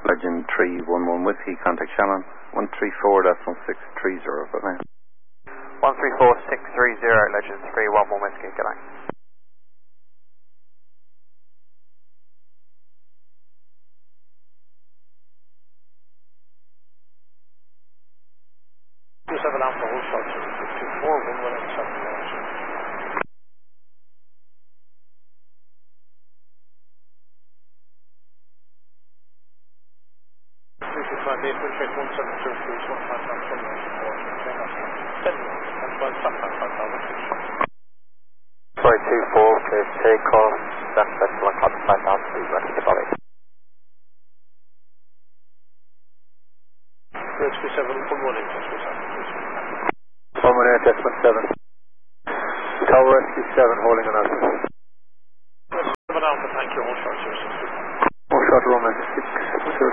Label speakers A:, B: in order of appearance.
A: Legend 311 Whiskey, contact Shannon. 134.1630, good night.
B: 134630, Legend 311 Whiskey, good night.
C: Alpha, hold short, 224, 118, 7. 358, wind check 172, cruise 15 knots, 10 knots, 10 knots,
B: sorry, 24, clear to take off, San Festival and contact 5000 feet, ready to body.
C: Rescue 7, 118, Rescue 7.
D: 118, Desmond 7. Tower Rescue 7, holding an alpha.
C: Rescue 7 Alpha, thank you, hold short, 062.
D: Hold short, Roman 6.